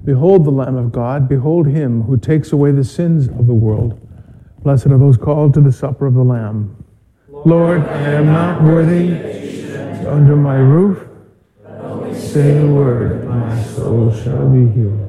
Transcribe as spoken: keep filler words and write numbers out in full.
Behold the Lamb of God, behold him who takes away the sins of the world. Blessed are those called to the supper of the Lamb. Lord, I am not worthy to under my roof. Say the word, my soul shall be healed.